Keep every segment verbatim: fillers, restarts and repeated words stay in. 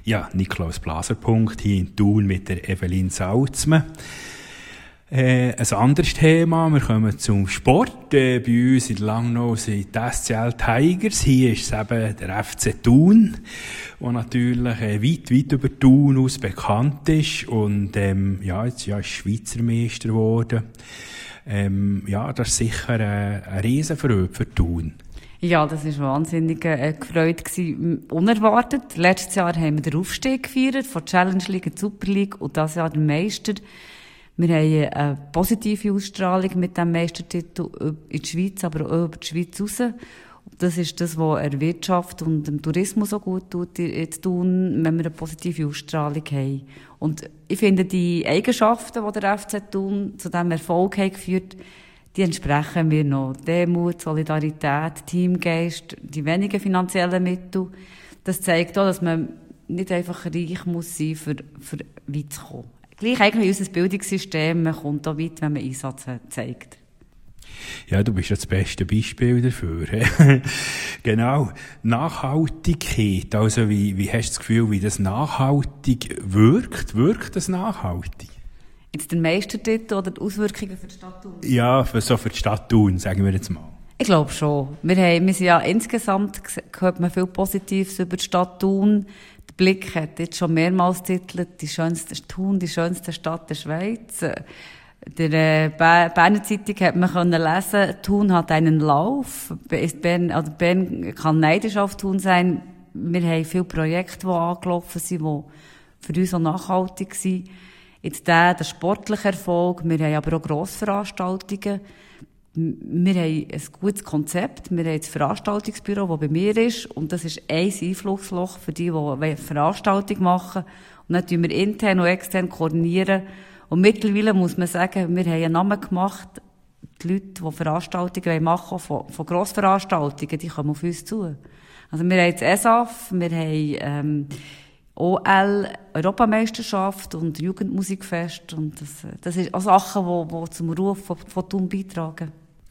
Ja, Niklaus Blaser-Punkt hier in Thun mit der Evelyn Salzmann. Äh, ein anderes Thema, wir kommen zum Sport. Äh, bei uns in Langnau sind die S C L Tigers. Hier ist es eben der F C Thun, der natürlich äh, weit, weit über Thun aus bekannt ist. Und ähm, ja, jetzt ja, ist Schweizer Meister geworden. Ähm, ja, das ist sicher äh, ein Riesenfreude für Thun. Ja, das war wahnsinnig äh, gefreut gewesen. Unerwartet. Letztes Jahr haben wir den Aufstieg gefeiert von Challenge League in die Super League und dieses Jahr den Meister. Wir haben eine positive Ausstrahlung mit diesem Meistertitel in die Schweiz, aber auch über die Schweiz raus. Das ist das, was der Wirtschaft und dem Tourismus so gut tut, zu tun, wenn wir eine positive Ausstrahlung haben. Und ich finde, die Eigenschaften, die der F C Thun zu diesem Erfolg haben geführt, die entsprechen mir noch. Demut, Solidarität, Teamgeist, die wenigen finanziellen Mittel. Das zeigt auch, dass man nicht einfach reich muss sein, für, für weit zu kommen. Gleich eigentlich unser Bildungssystem, man kommt auch weit, wenn man Einsatz zeigt. Ja, du bist ja das beste Beispiel dafür. Genau. Nachhaltigkeit. Also, wie, wie hast du das Gefühl, wie das nachhaltig wirkt? Wirkt das nachhaltig? Jetzt der Meistertitel oder die Auswirkungen für die Stadt Thun? Ja, für, so für die Stadt Thun, sagen wir jetzt mal. Ich glaube schon. Wir haben, wir sind ja insgesamt, hört man viel Positives über die Stadt Thun. Der Blick hat jetzt schon mehrmals getitelt, die schönste Thun, die schönste Stadt der Schweiz. Der äh, Berner Zeitung hat man können lesen, Thun hat einen Lauf. Bern, also Bern kann neidisch auf Thun sein. Wir haben viele Projekte, die angelaufen sind, die für uns auch nachhaltig sind. Jetzt der, der sportliche Erfolg, wir haben aber auch Grossveranstaltungen. Wir haben ein gutes Konzept, wir haben das Veranstaltungsbüro, das bei mir ist, und das ist ein Einflussloch für die, die eine Veranstaltung machen. Und dann tun wir intern und extern koordinieren. Und mittlerweile muss man sagen, wir haben einen Namen gemacht, die Leute, die Veranstaltungen machen von, von Grossveranstaltungen, die kommen auf uns zu. Also wir haben das E S A F, wir haben ähm, O L, Europameisterschaft und Jugendmusikfest. Und das, das sind auch Sachen, die, die zum Ruf von, von Thun beitragen.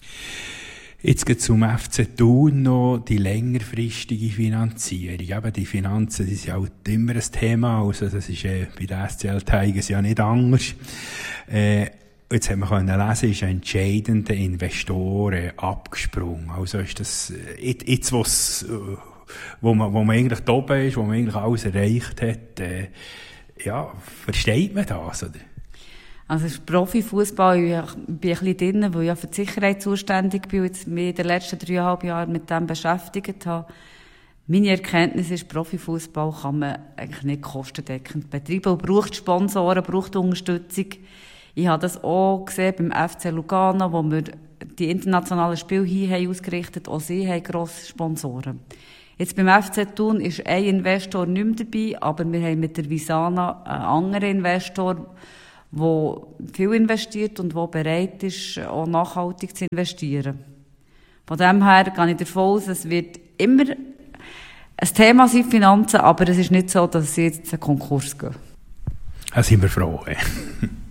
Jetzt geht es zum F C Thun noch die längerfristige Finanzierung. Eben die Finanzen, die sind halt immer ein Thema. Also das ist äh, bei den S C L Tigers ja nicht anders. Äh, jetzt haben wir können lesen, ist ein entscheidender Investor äh, abgesprungen. Also ist das äh, jetzt, was äh, wo man, wo man eigentlich da oben ist, wo man eigentlich alles erreicht hat, äh, ja, versteht man das, oder? Also, das Profifußball, ich bin ein bisschen drin, weil ich ja für die Sicherheit zuständig bin und jetzt mich in den letzten dreieinhalb Jahren mit dem beschäftigt habe. Meine Erkenntnis ist, Profifußball kann man eigentlich nicht kostendeckend betreiben und braucht Sponsoren, braucht Unterstützung. Ich habe das auch gesehen beim F C Lugano, wo wir die internationalen Spiele hier haben ausgerichtet haben. Auch sie haben grosse Sponsoren. Jetzt beim F C Thun ist ein Investor nicht mehr dabei, aber wir haben mit der Visana einen anderen Investor, der viel investiert und der bereit ist, auch nachhaltig zu investieren. Von dem her gehe ich davon aus, es wird immer ein Thema sein, Finanzen, aber es ist nicht so, dass sie jetzt in den Konkurs gehen. Da sind wir froh.